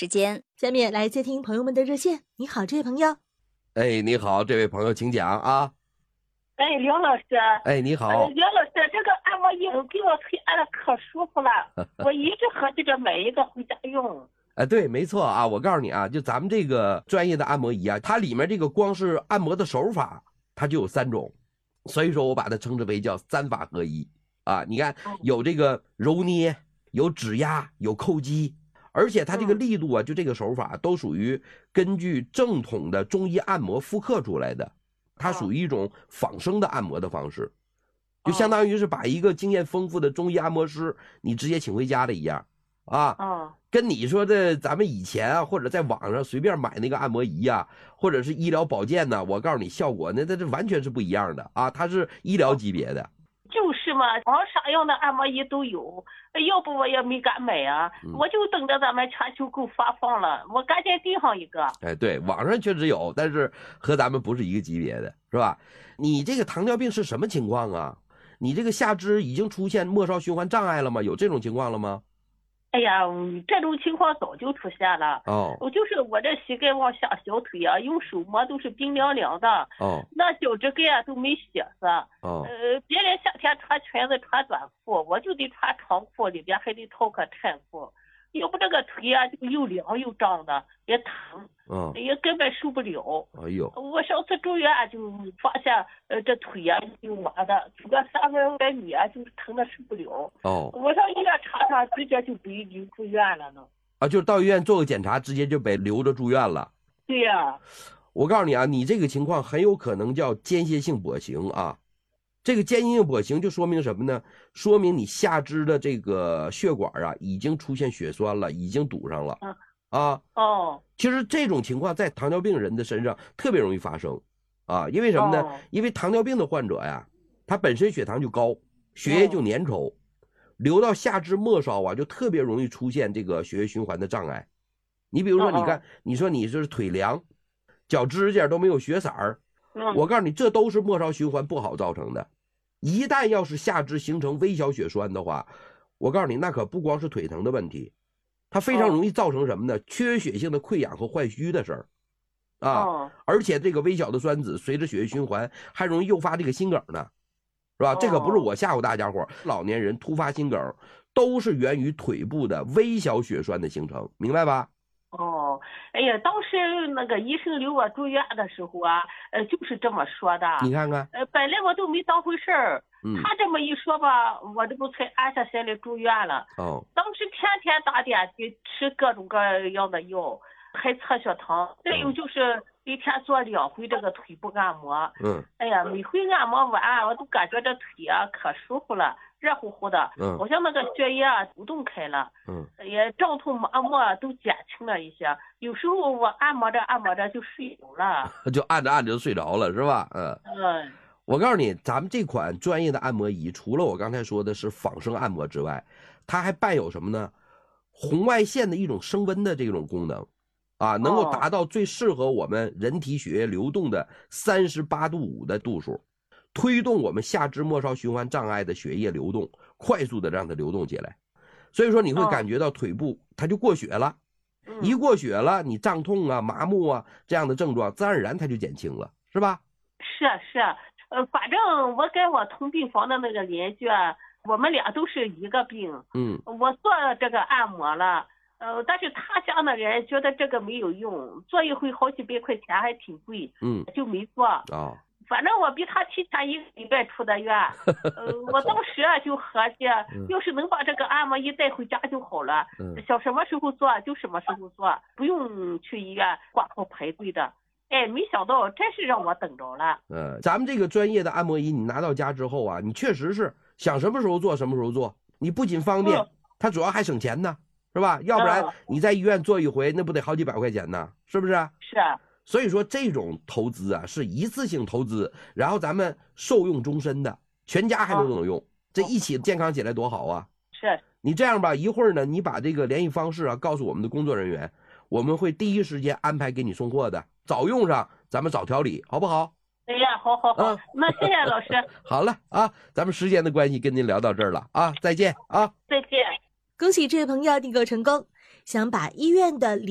时间。 下面来接听朋友们的热线。你好，这位朋友。 哎，你好，这位朋友，请讲啊。 哎，梁老师。 哎，你好。 梁老师，这个按摩仪给我推按的可舒服了，我一直合计着买一个回家用。 对，没错啊，我告诉你啊，就咱们这个专业的按摩仪啊，它里面这个光是按摩的手法，它就有3种，所以说我把它称之为叫3法合一啊。你看，有这个揉捏，有指压，有叩击，而且它这个力度啊，就这个手法都属于根据正统的中医按摩复刻出来的，它属于一种仿生的按摩的方式，就相当于是把一个经验丰富的中医按摩师你直接请回家的一样啊。跟你说的咱们以前啊，或者在网上随便买那个按摩仪啊，或者是医疗保健呢，我告诉你效果那这完全是不一样的啊，它是医疗级别的。 就是嘛，网上样的按摩仪都有，要不我也没敢买啊，我就等着咱们全球购发放了，我赶紧订上一个。 哎，对，网上确实有，但是和咱们不是一个级别的，是吧？你这个糖尿病是什么情况啊？你这个下肢已经出现末梢循环障碍了吗？有这种情况了吗？ 哎呀，这种情况早就出现了。就是我这膝盖往下小腿啊，用手摸都是冰凉凉的。那脚趾盖啊都没血色。别人夏天穿裙子穿短裤，我就得穿长裤，里边还得套个衬裤，要不这个腿啊就又凉又胀的，也疼。也根本受不了。 哎呦！ 我上次住院就发现，这腿啊就麻的，走个300米啊就疼的受不了。我上医院查，直接就被留住院了呢。 就是到医院做个检查，直接就被留着住院了。 对呀。 我告诉你啊，你这个情况很有可能叫间歇性跛行啊。这个间歇性跛行就说明什么呢？说明你下肢的这个血管啊已经出现血栓了，已经堵上了。其实这种情况在糖尿病人的身上特别容易发生啊，因为什么呢？因为糖尿病的患者呀，他本身血糖就高，血液就粘稠，流到下肢末梢啊，就特别容易出现这个血液循环的障碍。你比如说，你看，你说你是腿凉，脚指甲都没有血色儿，我告诉你，这都是末梢循环不好造成的。一旦要是下肢形成微小血栓的话，我告诉你，那可不光是腿疼的问题。它非常容易造成什么呢？缺血性的溃疡和坏疽的事儿而且这个微小的栓子随着血液循环还容易诱发这个心梗呢，是吧？这可不是我吓唬大家伙，老年人突发心梗都是源于腿部的微小血栓的形成，明白吧？ 哎呀，当时那个医生留我住院的时候啊，就是这么说的。 你看看， 本来我都没当回事儿，他这么一说吧，我这不才安下心来住院了。当时天天打点滴，吃各种各样的药，还测血糖，再有就是一天做2回这个腿部按摩。哎呀，每回按摩完，我都感觉这腿啊可舒服了，热乎乎的，好像那个血液啊流动开了，也胀痛麻木都减轻了一些。有时候我按摩着就睡着了， 就按着就睡着了，是吧？我告诉你，咱们这款专业的按摩仪，除了我刚才说的是仿生按摩之外，它还伴有什么呢？红外线的一种升温的这种功能能够达到最适合我们人体血液流动的38.5度的度数，推动我们下肢末梢循环障碍的血液流动，快速的让它流动起来。所以说你会感觉到腿部它就过血了，一过血了，你胀痛啊、麻木啊这样的症状自然而然它就减轻了，是吧？ 是，反正我跟我同病房的那个邻居，我们俩都是一个病。我做这个按摩了，但是他家的人觉得这个没有用，做一回好几百块钱还挺贵，就没做。反正我比他提前1个礼拜出的院，我当时就合计，要是能把这个按摩仪带回家就好了，想什么时候做就什么时候做，不用去医院挂号排队的。哎，没想到真是让我等着了。 咱们这个专业的按摩仪你拿到家之后啊，你确实是想什么时候做什么时候做，你不仅方便，它主要还省钱呢，是吧？要不然你在医院做一回，那不得好几百块钱呢，是不是？ 是啊。 所以说这种投资啊是一次性投资，然后咱们受用终身的，全家还都能用，这一起健康起来多好啊！ 是。 你这样吧，一会儿呢，你把这个联系方式告诉我们的工作人员，我们会第一时间安排给你送货的，早用上咱们早调理，好不好？ 哎呀，好，那谢谢老师。 好了啊，咱们时间的关系跟您聊到这儿了啊，再见啊！ 再见。 恭喜这位朋友订购成功，想把医院的